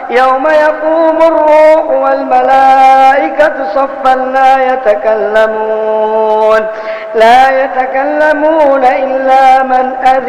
يوم يقوم الروح والملائكة صفا لا يتكلمون إلا من أذن